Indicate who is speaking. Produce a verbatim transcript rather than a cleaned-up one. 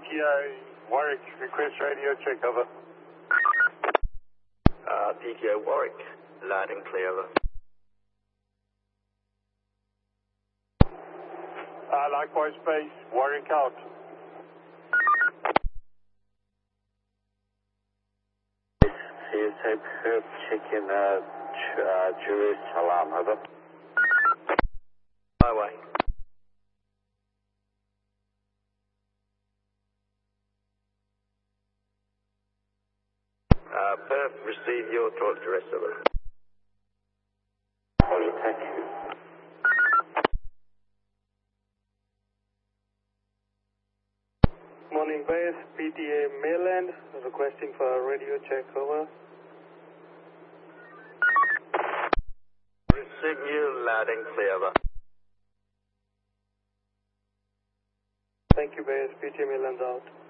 Speaker 1: T A Warwick, request radio check, over.
Speaker 2: Uh, P T A Warwick, loud and clear, over.
Speaker 1: Uh, likewise, base, Warwick out.
Speaker 3: C S A Perth, check in uh, uh, Jerusalem, over.
Speaker 2: Highway. Uh, Perth, receive your talk address, over.
Speaker 3: Roger, thank you.
Speaker 1: Morning, base, P T A Mainland, requesting for a radio check, over.
Speaker 2: Receive you loud and clear, over.
Speaker 1: Thank you, base, P T A Mainland out.